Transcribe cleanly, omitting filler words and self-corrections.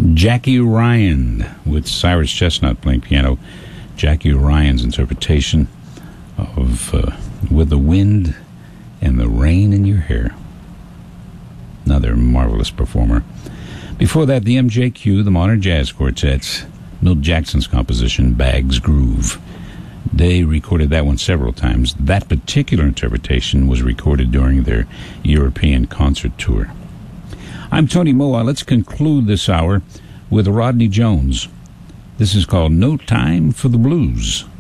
Jackie Ryan with Cyrus Chestnut playing piano. Jackie Ryan's interpretation of With the Wind and the Rain in Your Hair. Another marvelous performer. Before that, the MJQ, the Modern Jazz Quartet, Milt Jackson's composition, Bag's Groove. They recorded that one several times. That particular interpretation was recorded during their European concert tour. I'm Tony Moa. Let's conclude this hour with Rodney Jones. This is called No Time for the Blues.